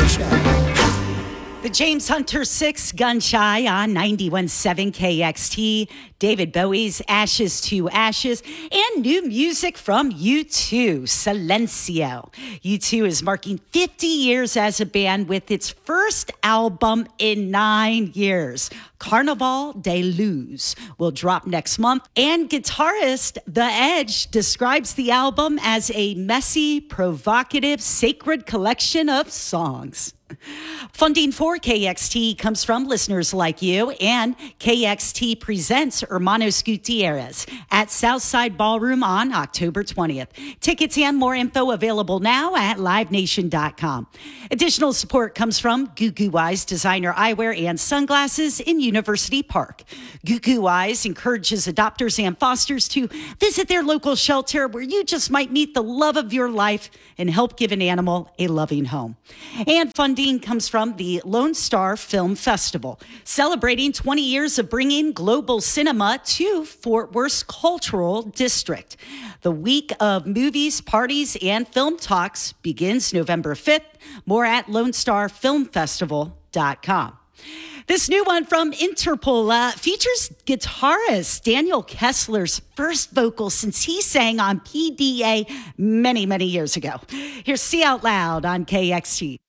The James Hunter 6 Gun Shy on 91.7 KXT, David Bowie's Ashes to Ashes, and new music from U2, Silencio. U2 is marking 50 years as a band with its first album in 9 years. Carnaval de Luz will drop next month, and guitarist The Edge describes the album as a messy, provocative, sacred collection of songs. Funding for KXT comes from listeners like you, and KXT presents Hermanos Gutierrez at Southside Ballroom on October 20th. Tickets and more info available now at livenation.com. Additional support comes from Goo Goo Eyes designer eyewear and sunglasses in University Park. Goo Goo Eyes encourages adopters and fosters to visit their local shelter where you just might meet the love of your life and help give an animal a loving home. And funding comes from the Lone Star Film Festival, celebrating 20 years of bringing global cinema to Fort Worth's Cultural District. The week of movies, parties, and film talks begins November 5th. More at LoneStarFilmFestival.com. This new one from Interpol features guitarist Daniel Kessler's first vocal since he sang on PDA many, many years ago. Here's See Out Loud on KXT.